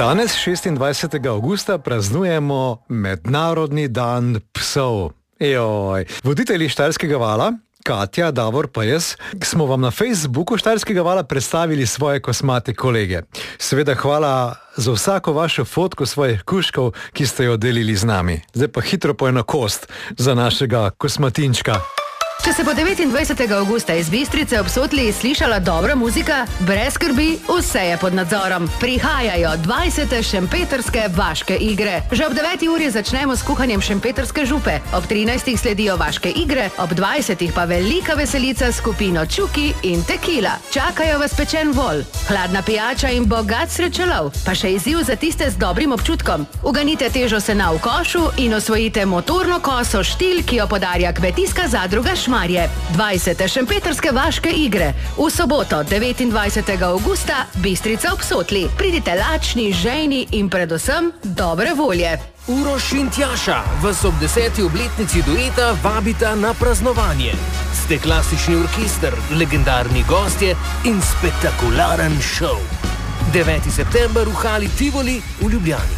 Danes, 26. avgusta, praznujemo Mednarodni dan psov. Joj. Voditelji Štajerskega vala, Katja, Davor pa jaz, smo vam na Facebooku Štajerskega vala predstavili svoje kosmate kolege. Seveda hvala za vsako vašo fotko svojih kužkov, ki ste jo delili z nami. Zdaj pa hitro po eno kost za našega kosmatinčka. Če se bo 29. avgusta iz Bistrice ob Sotli slišala dobra muzika, brez skrbi, vse je pod nadzorom. Prihajajo 20. šempetrske vaške igre. Že ob 9. uri začnemo s kuhanjem šempetrske župe, ob 13. sledijo vaške igre, ob 20. pa velika veselica s skupino Čuki in Tekila. Čakajo vas pečen vol, hladna pijača in bogat srečelov, pa še izziv za tiste z dobrim občutkom. Uganite težo sena v košu in osvojite motorno koso Štil, ki jo podarja Kmetijska zadruga Šmarje. 20. šempetrske vaške igre. V soboto, 29. avgusta, Bistrica ob Sotli. Pridite lačni, žejni in predvsem dobre volje. Uroš in Tjaša vas ob 10. obletnici dueta vabita na praznovanje. Ste klasični orkester, legendarni gostje in spektakularen šov. 9. september v hali Tivoli v Ljubljani.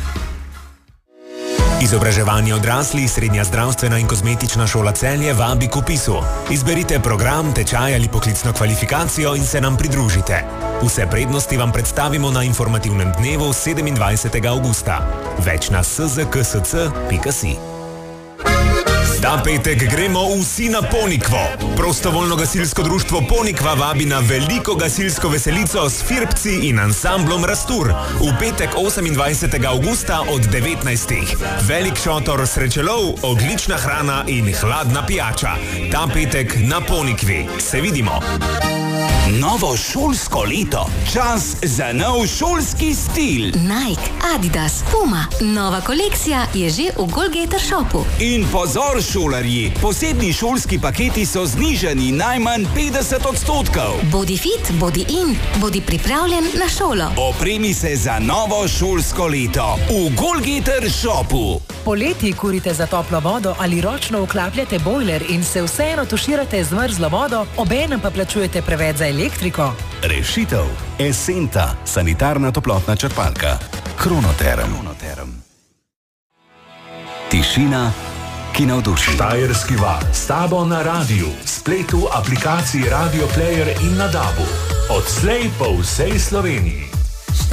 Izobraževanje odraslih, Srednja zdravstvena in kozmetična šola Celje vabi k vpisu. Izberite program, tečaj ali poklicno kvalifikacijo in se nam pridružite. Vse prednosti vam predstavimo na informativnem dnevu 27. avgusta. Več na szksc.si. Ta petek gremo vsi na Ponikvo. Prostovoljno gasilsko društvo Ponikva vabi na veliko gasilsko veselico s Firpci in ansamblom Rastur. V petek 28. avgusta od 19. Velik šotor srečelov, odlična hrana in hladna pijača. Ta petek na Ponikvi. Se vidimo. Novo šolsko leto. Čas za nov šolski stil. Nike, Adidas, Puma. Nova kolekcija je že v Goalgetter shopu. In pozor, šolarji, posebni šolski paketi so znižani najmanj 50%. Bodi fit, bodi in, bodi pripravljen na šolo. Opremi se za novo šolsko leto v Goalgetter shopu. Poleti kurite za toplo vodo ali ročno vklapljate bojler in se vseeno tuširate z mrzlo vodo, obenem pa plačujete preveč za elektriko? Rešitev. Esenta, sanitarna toplotna črpalka. Kronoterm. Tišina, ki navduši. Štajerski val, s tabo na radiju, spletu, aplikaciji Radio Player in na DAB-u. Odslej po vsej Sloveniji.